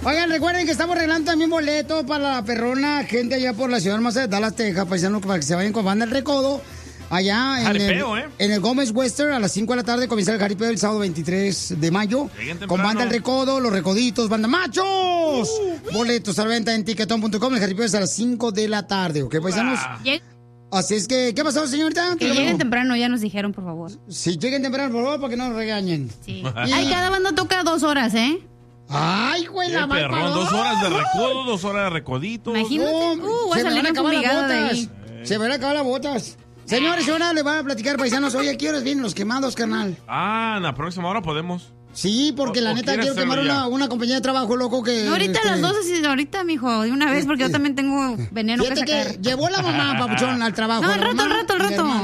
Oigan, recuerden que estamos regalando también boleto para la perrona, gente allá por la ciudad hermosa de Dallas, Texas, paisanos, para que se vayan con Banda El Recodo. Allá en el Gómez Western a las 5 de la tarde comienza el jaripeo el sábado 23 de mayo. Con Banda El Recodo, Los Recoditos, Banda Machos. Boletos a la venta en tiquetón.com. El jaripeo es a las 5 de la tarde, ¿ok, paisanos? Así es que, ¿qué pasó, señorita? Que lleguen temprano, ya nos dijeron, por favor. Sí, lleguen temprano, por favor, para que no nos regañen. Sí. Ay, cada banda toca 2 horas, ¿eh? Ay, güey, la mal perrón, 2 horas de recodo, 2 horas de recoditos. Imagínate, voy a salir fumigada de ahí. Se van a acabar las botas. Señores, ahora le van a platicar, paisanos. Oye, ¿a qué horas vienen los quemados, carnal? En la próxima hora podemos. Sí, porque la neta quiero quemar una compañía de trabajo, loco, que... No, ahorita a las 12, ahorita, mijo, de una vez, porque yo también tengo veneno que sacar. Que llevó la mamá, papuchón, al trabajo. No, al rato.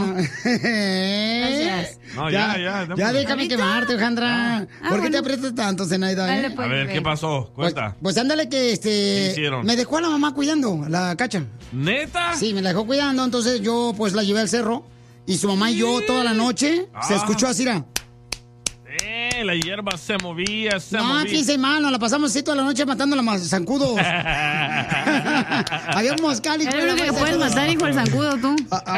Gracias. No, ya. Ya déjame quemarte, Alejandra. ¿Por qué te aprietas tanto, Zenaida? Dale, pues, a ver, ¿qué pasó? Cuenta. Pues ándale que, ¿Qué hicieron? me dejó a la mamá cuidando, la cacha. ¿Neta? Sí, me la dejó cuidando, entonces yo, pues, la llevé al cerro. Y su mamá y yo toda la noche se escuchó así, la hierba se movía, No, fíjese, mano, la pasamos así toda la noche matando a los zancudos. Había un moscal y... Es lo que puedes matar, hijo, el zancudo, tú.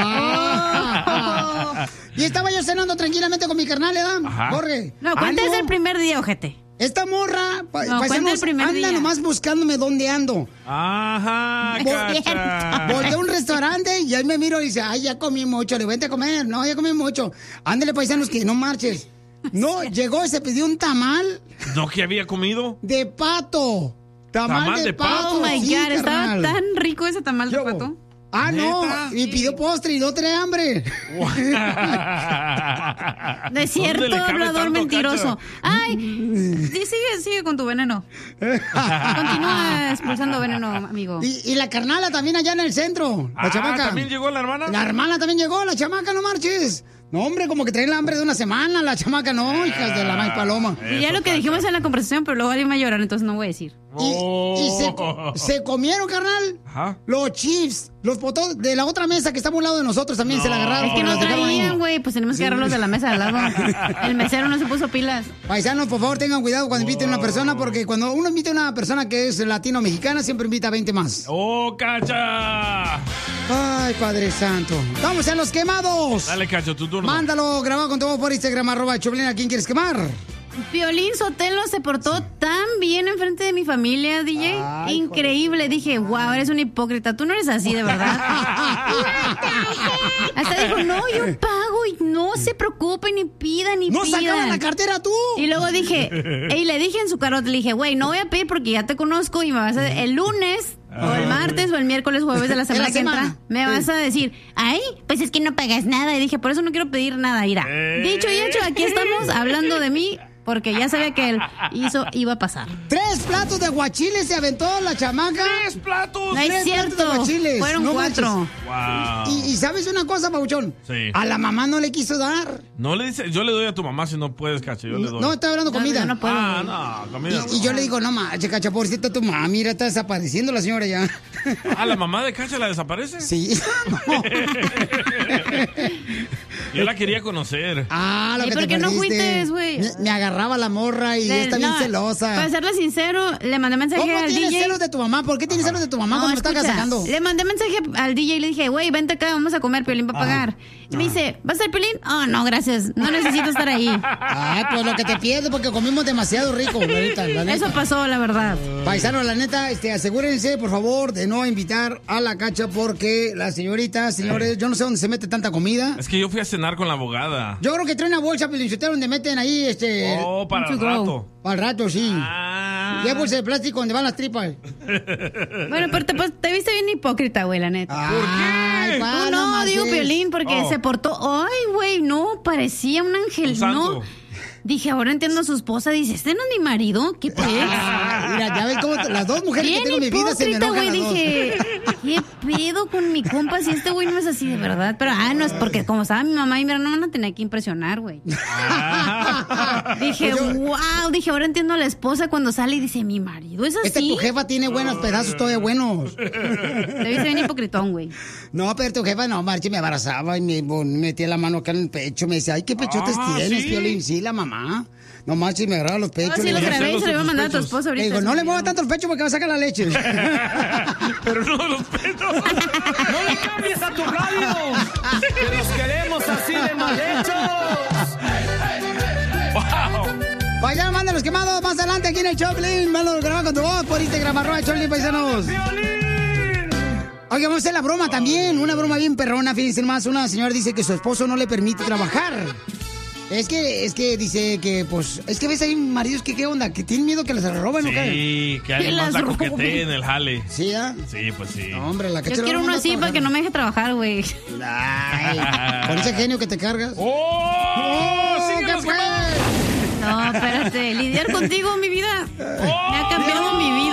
Y estaba yo cenando tranquilamente con mi carnal, ¿verdad? Jorge. No, cuéntese el primer día, ojete. Esta morra, cuenta el primer anda día. Nomás buscándome dónde ando. Ajá, cacha. Volteé a un restaurante y ahí me miro y dice, ay, ya comí mucho, le vente a comer. No, ya comí mucho. Ándale, paisanos, que no marches. No, llegó y se pidió un tamal. ¿No que había comido? De pato. Tamal de pato. Oh, my God, estaba tan rico ese tamal de pato. No, y pidió postre y no trae hambre. De cierto, hablador mentiroso. Ay, sigue con tu veneno. Continúa expulsando veneno, amigo. Y la carnala también allá en el centro, la chamaca. ¿También llegó la hermana? La hermana también llegó, la chamaca, no marches. No, hombre, como que traen la hambre de una semana, la chamaca, no, hijas de la maíz paloma. Y ya lo que dijimos en la conversación, pero luego alguien va a llorar, entonces no voy a decir. Y se comieron, carnal, los chips, los potos de la otra mesa que está a un lado de nosotros también se la agarraron. Es que no traían, güey, pues tenemos que agarrarlos de la mesa de al lado. El mesero no se puso pilas. Paisanos, por favor, tengan cuidado cuando inviten a una persona, porque cuando uno invita a una persona que es latino-mexicana, siempre invita a 20 más. ¡Oh, cacha! Ay, Padre Santo. ¡Vamos a los quemados! Dale, Cacho, tu turno. Mándalo grabado con tu voz por Instagram, @Choplin. ¿A quién quieres quemar? Piolín Sotelo se portó tan bien enfrente de mi familia, DJ. Ay, increíble. Dije, wow, eres un hipócrita. Tú no eres así, de verdad. Hasta dijo, no, yo pago y no se preocupen ni pidan ni ¿No pidan. sacaban la cartera tú? Y luego dije, y le dije en su carota, le dije, güey, no voy a pedir porque ya te conozco y me vas a... El lunes... O el martes o el miércoles, jueves de la semana que entra, me vas a decir, ay, pues es que no pagas nada. Y dije, por eso no quiero pedir nada, Ira. Dicho y hecho, aquí estamos hablando de mí, porque ya sabía que él iba a pasar. 3 platos de aguachiles se aventó la chamaca. 3 platos. No es cierto, fueron 4. Wow. Y ¿sabes una cosa, Pauchón? Sí. A la mamá no le quiso dar. No le dice, yo le doy a tu mamá si no puedes, Cacha, yo le doy. No, está hablando comida. No puedo. No, comida. Y yo le digo, no manches, Cacha, pobrecita tu mamá, mira, está desapareciendo la señora ya. ¿La mamá de Cacha la desaparece? Sí. Yo la quería conocer. Lo que ¿por qué no fuiste, güey? Me agarraba la morra y está bien celosa. Para serle sincero, le mandé mensaje ¿Cómo al tienes DJ. celos de tu mamá? ¿Por qué tienes celos de tu mamá cuando me está casando? Le mandé mensaje al DJ y le dije, güey, vente acá, vamos a comer, Piolín va a pagar. Y me dice, ¿vas a ser Piolín? Oh, no, gracias, no necesito estar ahí. Pues lo que te pierdes porque comimos demasiado rico, la neta. Eso pasó, la verdad. Paisano, la neta, asegúrense, por favor, de no invitar a la Cacha porque la señorita, señores, yo no sé dónde se mete tanta comida. Es que yo fui a cenar con la abogada. Yo creo que trae una bolsa pelinchotera donde meten ahí, para el rato. Para el rato, sí. Y hay bolsa de plástico donde van las tripas. Bueno, pero te viste bien hipócrita, güey, la neta. ¿Por qué? Tú no, digo Piolín, porque se portó... Ay, güey, no, parecía un ángel, no... Dije, ahora entiendo a su esposa. Dice, ¿este no es mi marido? ¿Qué pedo? Mira, ya ves cómo las dos mujeres que tengo en mi vida se me enojan güey, las dos. Dije, ¿qué pedo con mi compa si este güey no es así de verdad? Pero, no, es porque como estaba mi mamá y mi hermana, no van a tener que impresionar, güey. Dije, wow, dije, ahora entiendo a la esposa cuando sale y dice, mi marido es así. Tu jefa tiene buenos pedazos todavía buenos. Te viste bien hipocritón, güey. No, pero tu jefa no, marche, me abrazaba y me metía la mano acá en el pecho. Me decía, ay, ¿qué pechotes tienes, Piolín? Sí, la mamá. No manches, me agarraba los pechos. No, sí, lo grabé y se lo iba a mandar a tu esposa ahorita. Le digo, no le mueva tanto los pechos porque va a sacar la leche. Pero no los pechos. ¡No le cambies a tu radio! ¡Que los queremos así de mal hechos! ¡Wow! Vaya, manda los quemados más adelante aquí en el Choplin. Mándalo grabar con tu voz por Instagram, @Choplin, paisanos. Oye, vamos a hacer la broma también. Una broma bien perrona, fíjense más. Una señora dice que su esposo no le permite trabajar. Es que dice que, pues, es que ves ahí maridos que, ¿qué onda? Que tienen miedo que les roben, ¿o qué? Sí, que alguien más la coquetee en el jale. ¿Sí, ah? Sí, pues sí. No, hombre, la Yo quiero uno así para que no me deje trabajar, güey. Ay, con ese genio que te cargas. ¡Oh! ¿Qué fue? No, espérate. Lidiar contigo, mi vida. Me ha cambiado mi vida.